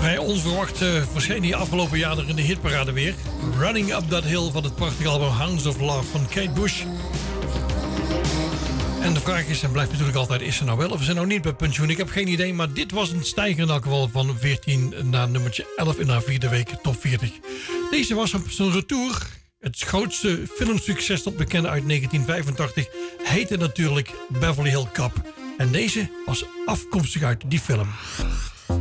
Vrij onverwacht verscheen die afgelopen jaar er in de hitparade weer. Running Up That Hill van het prachtige album Hounds of Love van Kate Bush. En de vraag is en blijft natuurlijk altijd, is ze nou wel of is ze nou niet bij pensioen? Ik heb geen idee, maar dit was een stijger in elk geval van 14 naar nummertje 11 in haar vierde week top 40. Deze was op zijn retour. Het grootste filmsucces dat we kennen uit 1985 heette natuurlijk Beverly Hills Cop. En deze was afkomstig uit die film.